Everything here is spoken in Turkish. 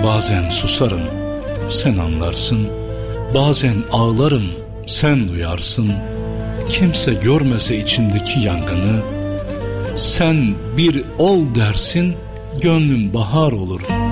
Bazen susarım, sen anlarsın. Bazen ağlarım, sen duyarsın. Kimse görmese içimdeki yangını, sen bir ol dersin, gönlüm bahar olur.